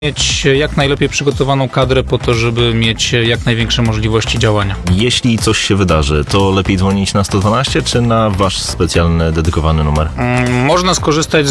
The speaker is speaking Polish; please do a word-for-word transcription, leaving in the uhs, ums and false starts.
mieć jak najlepiej przygotowaną kadrę po to, żeby mieć jak największe możliwości działania. Jeśli coś się wydarzy, to lepiej dzwonić na sto dwanaście czy na wasz specjalny, dedykowany numer? Mm, Można skorzystać